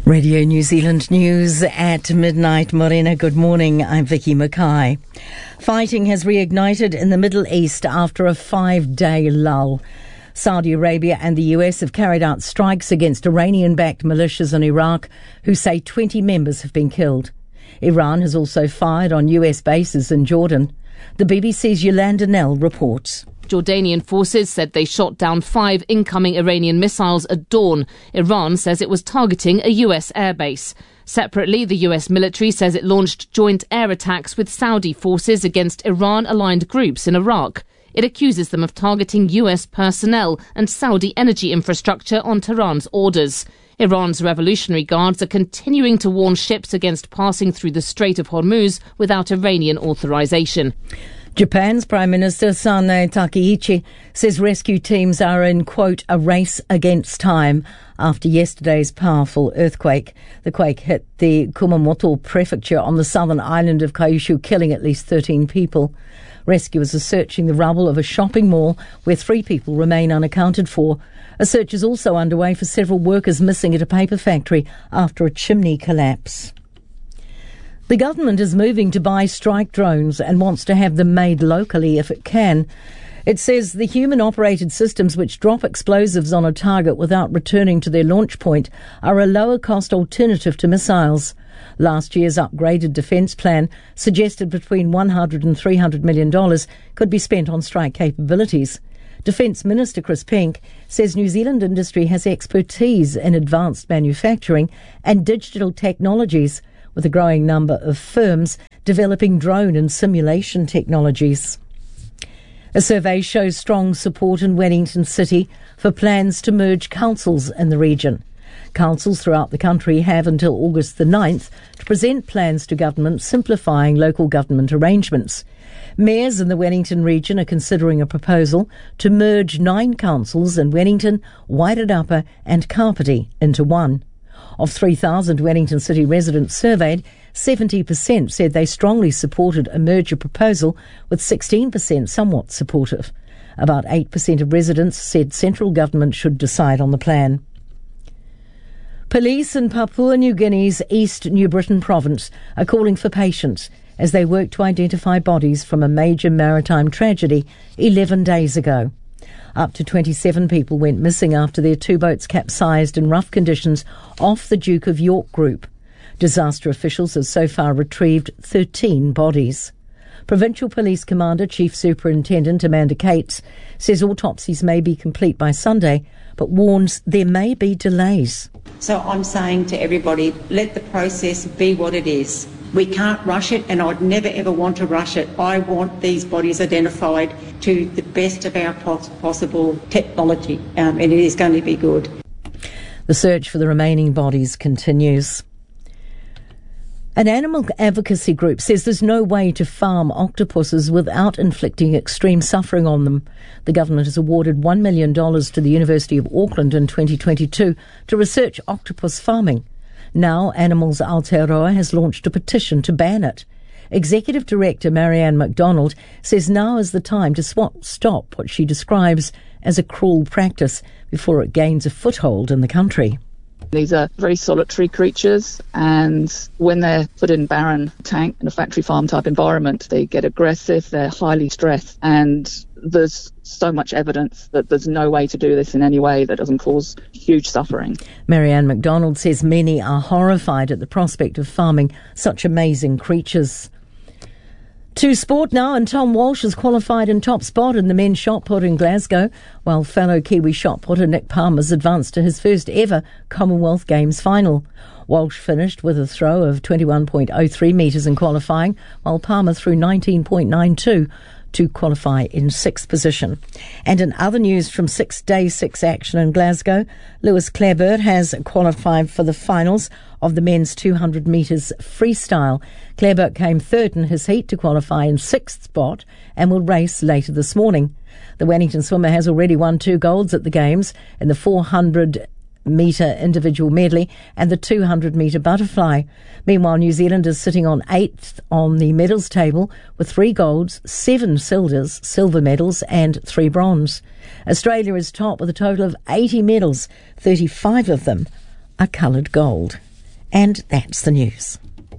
Radio New Zealand News at midnight. Morena, good morning. I'm Vicky Mackay. Fighting has reignited in the Middle East after a 5-day lull. Saudi Arabia and the US have carried out strikes against Iranian-backed militias in Iraq, who say 20 members have been killed. Iran has also fired on US bases in Jordan. The BBC's Yolanda Nell reports. Jordanian forces said they shot down 5 incoming Iranian missiles at dawn. Iran says it was targeting a US airbase. Separately, the US military says it launched joint air attacks with Saudi forces against Iran-aligned groups in Iraq. It accuses them of targeting US personnel and Saudi energy infrastructure on Tehran's orders. Iran's Revolutionary Guards are continuing to warn ships against passing through the Strait of Hormuz without Iranian authorization. Japan's Prime Minister Sanae Takaichi says rescue teams are in, quote, a race against time after yesterday's powerful earthquake. The quake hit the Kumamoto prefecture on the southern island of Kyushu, killing at least 13 people. Rescuers are searching the rubble of a shopping mall where 3 people remain unaccounted for. A search is also underway for several workers missing at a paper factory after a chimney collapse. The government is moving to buy strike drones and wants to have them made locally if it can. It says the human-operated systems which drop explosives on a target without returning to their launch point are a lower-cost alternative to missiles. Last year's upgraded defence plan suggested between $100 and $300 million could be spent on strike capabilities. Defence Minister Chris Penk says New Zealand industry has expertise in advanced manufacturing and digital technologies, with a growing number of firms developing drone and simulation technologies. A survey shows strong support in Wellington City for plans to merge councils in the region. Councils throughout the country have until August the 9th to present plans to government simplifying local government arrangements. Mayors in the Wellington region are considering a proposal to merge 9 councils in Wellington, Wairarapa and Kapiti into one. Of 3,000 Wellington City residents surveyed, 70% said they strongly supported a merger proposal, with 16% somewhat supportive. About 8% of residents said central government should decide on the plan. Police in Papua New Guinea's East New Britain province are calling for patience as they work to identify bodies from a major maritime tragedy 11 days ago. Up to 27 people went missing after their 2 boats capsized in rough conditions off the Duke of York Group. Disaster officials have so far retrieved 13 bodies. Provincial Police Commander Chief Superintendent Amanda Cates says autopsies may be complete by Sunday, but warns there may be delays. So I'm saying to everybody, let the process be what it is. We can't rush it, and I'd never ever want to rush it. I want these bodies identified to the best of our possible technology, and it is going to be good. The search for the remaining bodies continues. An animal advocacy group says there's no way to farm octopuses without inflicting extreme suffering on them. The government has awarded $1 million to the University of Auckland in 2022 to research octopus farming. Now, Animals Aotearoa has launched a petition to ban it. Executive Director Marianne MacDonald says now is the time to stop what she describes as a cruel practice before it gains a foothold in the country. These are very solitary creatures, and when they're put in barren tank in a factory farm type environment, they get aggressive, they're highly stressed, and there's so much evidence that there's no way to do this in any way that doesn't cause huge suffering. Marianne MacDonald says many are horrified at the prospect of farming such amazing creatures. To sport now, and Tom Walsh has qualified in top spot in the men's shot put in Glasgow, while fellow Kiwi shot putter Nick Palmer's advanced to his first ever Commonwealth Games final. Walsh finished with a throw of 21.03 metres in qualifying, while Palmer threw 19.92 to qualify in 6th position. And in other news from day 6 action in Glasgow, Lewis Clareburt has qualified for the finals of the men's 200 metres freestyle. Clareburt came 3rd in his heat to qualify in 6th spot and will race later this morning. The Wellington swimmer has already won 2 golds at the Games in the 400-metre individual medley and the 200-metre butterfly. Meanwhile, New Zealand is sitting on 8th on the medals table with 3 golds, 7 silver medals and 3 bronze. Australia is top with a total of 80 medals. 35 of them are coloured gold. And that's the news.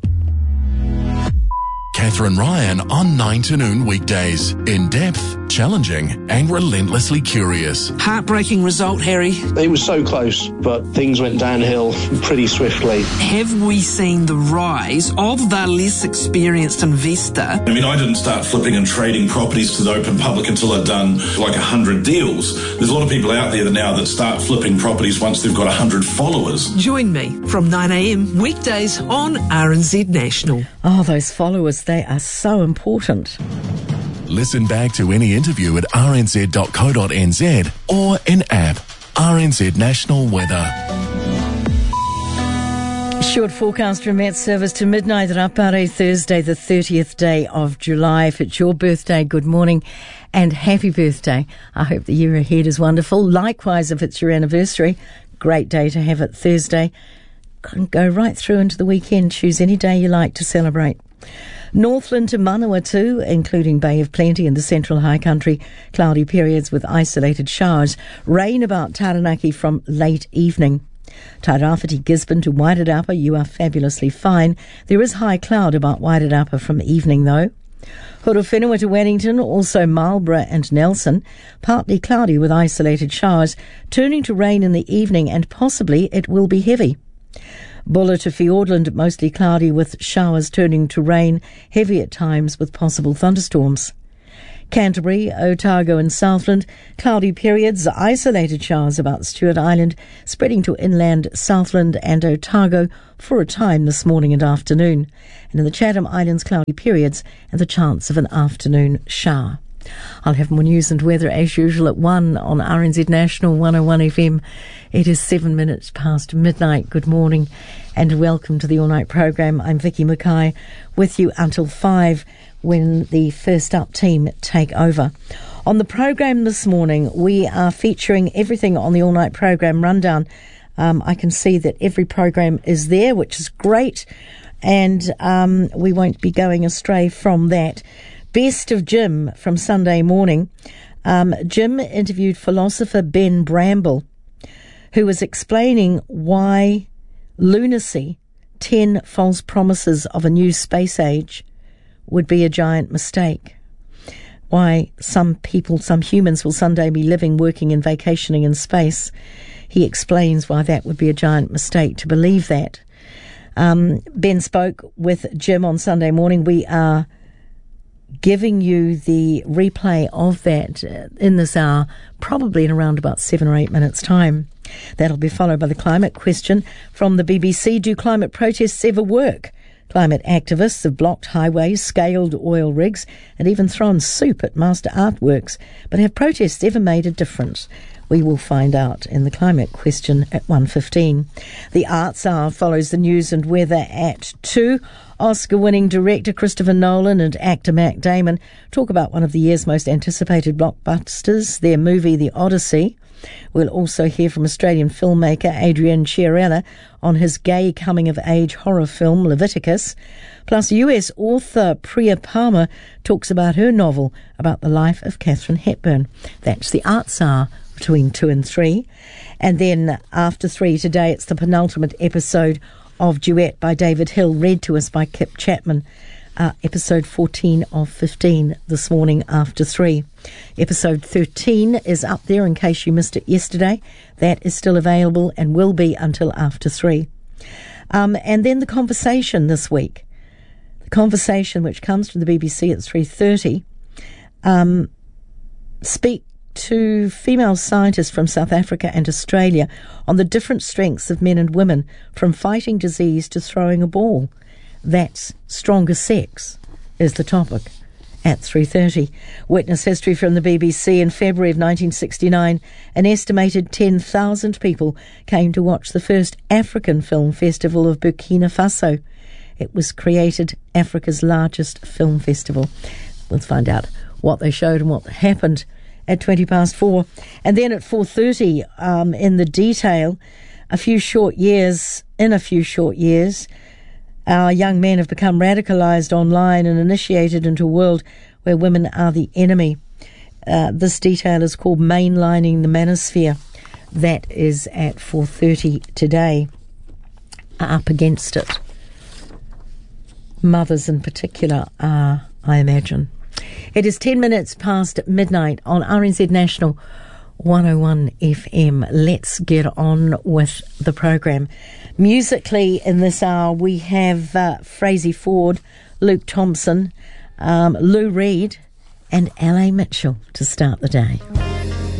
Catherine Ryan on 9 to noon weekdays. In depth, challenging and relentlessly curious. Heartbreaking result, Harry. It was so close, but things went downhill pretty swiftly. Have we seen the rise of the less experienced investor? I mean, I didn't start flipping and trading properties to the open public until I'd done like 100 deals. There's a lot of people out there now that start flipping properties once they've got 100 followers. Join me from 9 a.m. weekdays on RNZ National. Oh, those followers, they are so important. Listen back to any interview at rnz.co.nz or in app. RNZ National Weather. Short forecast from Met Service to midnight at Apare, Thursday, the 30th day of July. If it's your birthday, good morning and happy birthday. I hope the year ahead is wonderful. Likewise, if it's your anniversary, great day to have it Thursday. Go right through into the weekend. Choose any day you like to celebrate. Northland to Manawatu, including Bay of Plenty and the Central High Country, cloudy periods with isolated showers. Rain about Taranaki from late evening. Tairāwhiti Gisborne to Wairarapa, you are fabulously fine. There is high cloud about Wairarapa from evening though. Horowhenua to Wellington, also Marlborough and Nelson, partly cloudy with isolated showers, turning to rain in the evening and possibly it will be heavy. Buller to Fiordland, mostly cloudy with showers turning to rain, heavy at times with possible thunderstorms. Canterbury, Otago and Southland, cloudy periods, isolated showers about Stewart Island, spreading to inland Southland and Otago for a time this morning and afternoon. And in the Chatham Islands, cloudy periods and the chance of an afternoon shower. I'll have more news and weather as usual at 1 on RNZ National 101 FM. It is 7 minutes past midnight. Good morning and welcome to the All Night programme. I'm Vicky Mackay with you until 5 when the First Up team take over. On the programme this morning, we are featuring everything on the All Night programme rundown. I can see that every programme is there, which is great, and we won't be going astray from that. Best of Jim from Sunday morning. Jim interviewed philosopher Ben Bramble, who was explaining why lunacy, 10 false promises of a new space age, would be a giant mistake. Why some people, some humans will someday be living, working and vacationing in space. He explains why that would be a giant mistake to believe that. Ben spoke with Jim on Sunday morning. We are giving you the replay of that in this hour, probably in around about 7 or 8 minutes' time. That'll be followed by the climate question from the BBC. Do climate protests ever work? Climate activists have blocked highways, scaled oil rigs, and even thrown soup at master artworks. But have protests ever made a difference? We will find out in the climate question at 1:15. The Arts Hour follows the news and weather at 2. Oscar-winning director Christopher Nolan and actor Matt Damon talk about one of the year's most anticipated blockbusters, their movie The Odyssey. We'll also hear from Australian filmmaker Adrian Chiarella on his gay coming-of-age horror film Leviticus. Plus, US author Priya Palmer talks about her novel about the life of Katharine Hepburn. That's the Arts Hour between 2 and 3. And then after 3 today, it's the penultimate episode of Duet by David Hill, read to us by Kip Chapman. Episode 14 of 15 this morning after 3. Episode 13 is up there in case you missed it yesterday. That is still available and will be until after 3. And then the conversation this week. The conversation which comes from the BBC at 3:30. Speak to female scientists from South Africa and Australia on the different strengths of men and women from fighting disease to throwing a ball. That's stronger sex is the topic at 3:30. Witness history from the BBC. In February of 1969, an estimated 10,000 people came to watch the first African film festival of Burkina Faso. It was created Africa's largest film festival. We'll find out what they showed and what happened at 4:20. And then at 4:30, in the detail, in a few short years, our young men have become radicalised online and initiated into a world where women are the enemy. This detail is called Mainlining the Manosphere. That is at 4:30 today. are up against it. Mothers in particular are, I imagine. It is 10 minutes past midnight on RNZ National 101 FM. Let's get on with the program. Musically in this hour we have Frazey Ford, Luke Thompson, Lou Reed and L.A. Mitchell to start the day.